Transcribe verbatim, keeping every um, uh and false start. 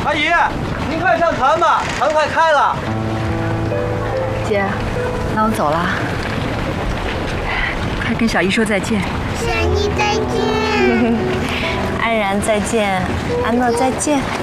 阿姨，您快上船吧，船快开了。 姐，那我走了，快跟小姨说再见。 小妮再见， 安然再见，安诺再见。